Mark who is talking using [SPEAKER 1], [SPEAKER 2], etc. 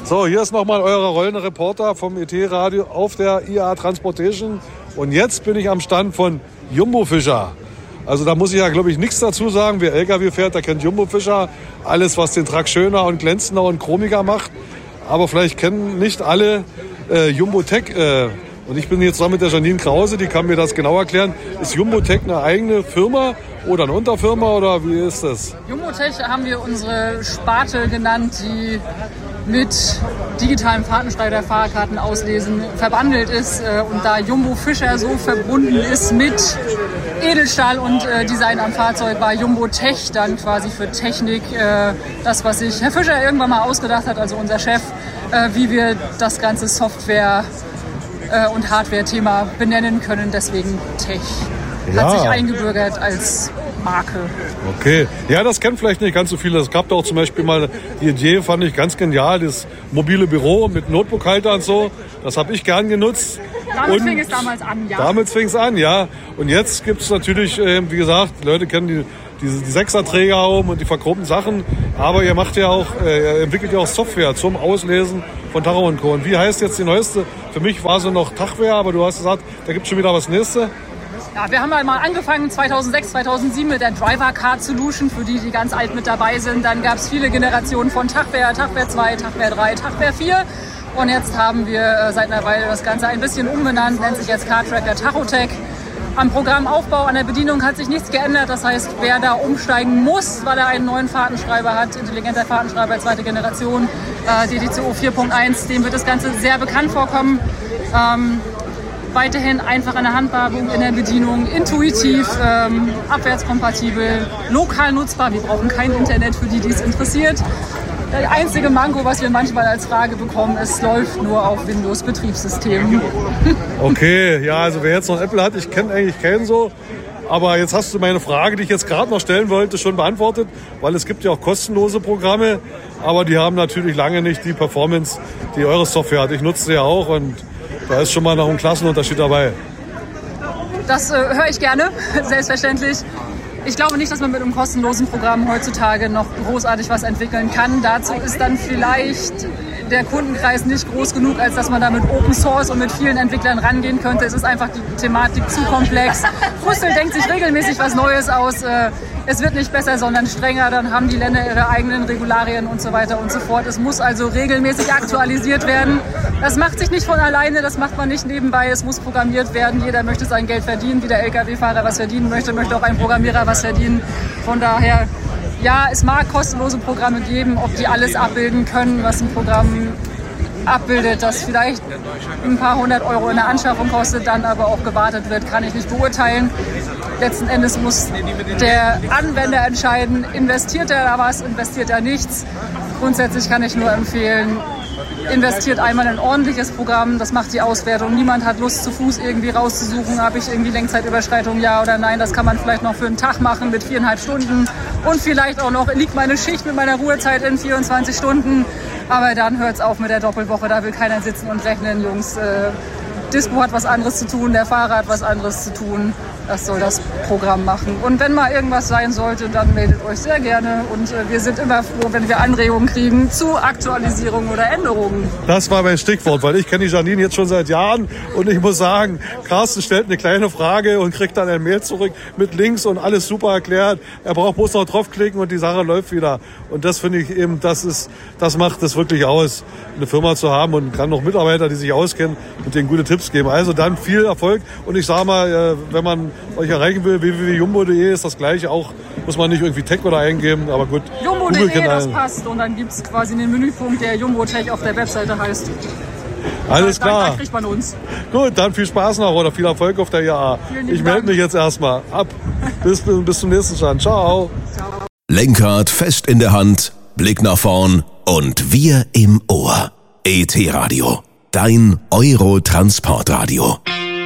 [SPEAKER 1] So, hier ist nochmal euer rollender Reporter vom ET-Radio auf der IA Transportation. Und jetzt bin ich am Stand von Jumbo Fischer. Also da muss ich ja, glaube ich, nichts dazu sagen. Wer LKW fährt, der kennt Jumbo Fischer. Alles, was den Truck schöner und glänzender und chromiger macht. Aber vielleicht kennen nicht alle Jumbo Tech. Und ich bin jetzt zusammen mit der Janine Krause, die kann mir das genau erklären. Ist Jumbo Tech eine eigene Firma oder eine Unterfirma oder wie ist das?
[SPEAKER 2] Jumbo Tech haben wir unsere Sparte genannt, die mit digitalem Fahrtenschreiber der Fahrkarten auslesen verbandelt ist. Und da Jumbo Fischer so verbunden ist mit Edelstahl und Design am Fahrzeug, war Jumbo Tech dann quasi für Technik das, was sich Herr Fischer irgendwann mal ausgedacht hat, also unser Chef, wie wir das ganze Software- und Hardware-Thema benennen können. Deswegen Tech. Hat sich eingebürgert als Marke.
[SPEAKER 1] Okay. Ja, das kennen vielleicht nicht ganz so viele. Es gab da auch zum Beispiel mal die Idee, fand ich ganz genial, das mobile Büro mit Notebook-Halter und so. Das habe ich gern genutzt.
[SPEAKER 2] Damit fing es damals an, ja.
[SPEAKER 1] Damit fing es an, ja. Und jetzt gibt es natürlich, wie gesagt, Leute kennen die Sechserträger und die verchromten Sachen. Aber ihr macht ja auch, entwickelt ja auch Software zum Auslesen von Tacho und Co. Und wie heißt jetzt die neueste? Für mich war sie noch Tachware, aber du hast gesagt, da gibt es schon wieder was Nächste.
[SPEAKER 2] Ja, wir haben halt mal angefangen 2006, 2007 mit der Driver Card Solution, für die ganz alt mit dabei sind. Dann gab es viele Generationen von Tachware, Tachware 2, Tachware 3, Tachware 4. Und jetzt haben wir seit einer Weile das Ganze ein bisschen umbenannt, nennt sich jetzt Car Tracker Tachotech. Am Programmaufbau, an der Bedienung hat sich nichts geändert. Das heißt, wer da umsteigen muss, weil er einen neuen Fahrtenschreiber hat, intelligenter Fahrtenschreiber, zweite Generation, DDCO 4.1, dem wird das Ganze sehr bekannt vorkommen. Weiterhin einfach an der Handhabung, in der Bedienung, intuitiv, abwärtskompatibel, lokal nutzbar. Wir brauchen kein Internet für die, die es interessiert. Das einzige Manko, was wir manchmal als Frage bekommen, es läuft nur auf Windows-Betriebssystemen.
[SPEAKER 1] Okay, ja, also wer jetzt noch Apple hat, ich kenne eigentlich keinen so. Aber jetzt hast du meine Frage, die ich jetzt gerade noch stellen wollte, schon beantwortet. Weil es gibt ja auch kostenlose Programme, aber die haben natürlich lange nicht die Performance, die eure Software hat. Ich nutze sie ja auch und da ist schon mal noch ein Klassenunterschied dabei.
[SPEAKER 2] Das höre ich gerne, selbstverständlich. Ich glaube nicht, dass man mit einem kostenlosen Programm heutzutage noch großartig was entwickeln kann. Dazu ist dann vielleicht der Kundenkreis nicht groß genug, als dass man da mit Open Source und mit vielen Entwicklern rangehen könnte. Es ist einfach die Thematik zu komplex. Brüssel denkt sich regelmäßig was Neues aus. Es wird nicht besser, sondern strenger. Dann haben die Länder ihre eigenen Regularien und so weiter und so fort. Es muss also regelmäßig aktualisiert werden. Das macht sich nicht von alleine, das macht man nicht nebenbei. Es muss programmiert werden. Jeder möchte sein Geld verdienen, wie der Lkw-Fahrer was verdienen möchte auch ein Programmierer was verdienen. Von daher, ja, es mag kostenlose Programme geben. Ob die alles abbilden können, was ein Programm abbildet, das vielleicht ein paar hundert Euro in der Anschaffung kostet, dann aber auch gewartet wird, kann ich nicht beurteilen. Letzten Endes muss der Anwender entscheiden, investiert er da was, investiert er nichts. Grundsätzlich kann ich nur empfehlen, investiert einmal in ein ordentliches Programm, das macht die Auswertung. Niemand hat Lust, zu Fuß irgendwie rauszusuchen, habe ich irgendwie Lenkzeitüberschreitung, ja oder nein. Das kann man vielleicht noch für einen Tag machen mit 4,5 Stunden. Und vielleicht auch noch, liegt meine Schicht mit meiner Ruhezeit in 24 Stunden. Aber dann hört es auf mit der Doppelwoche, da will keiner sitzen und rechnen, Jungs. Dispo hat was anderes zu tun, der Fahrer hat was anderes zu tun. Das soll das Programm machen. Und wenn mal irgendwas sein sollte, dann meldet euch sehr gerne. Und wir sind immer froh, wenn wir Anregungen kriegen zu Aktualisierungen oder Änderungen.
[SPEAKER 1] Das war mein Stichwort, weil ich kenne die Janine jetzt schon seit Jahren. Und ich muss sagen, Carsten stellt eine kleine Frage und kriegt dann ein Mail zurück mit Links und alles super erklärt. Er braucht bloß noch draufklicken und die Sache läuft wieder. Und das finde ich eben, das macht es wirklich aus, eine Firma zu haben und kann noch Mitarbeiter, die sich auskennen und denen gute Tipps geben. Also dann viel Erfolg. Und ich sage mal, wenn man euch erreichen will, www.jumbo.de ist das gleiche auch. Muss man nicht irgendwie Tech oder eingeben, aber gut.
[SPEAKER 2] Jumbo.de, das passt. Und dann gibt es quasi einen Menüpunkt, der Jumbo Tech auf der Webseite heißt.
[SPEAKER 1] Alles klar.
[SPEAKER 2] Da kriegt man uns.
[SPEAKER 1] Gut, dann viel Spaß noch oder viel Erfolg auf der IAA. Ich melde mich jetzt erstmal ab. Bis zum nächsten Stand. Ciao.
[SPEAKER 3] Lenkrad fest in der Hand, Blick nach vorn und wir im Ohr. ET Radio, dein Euro-Transportradio.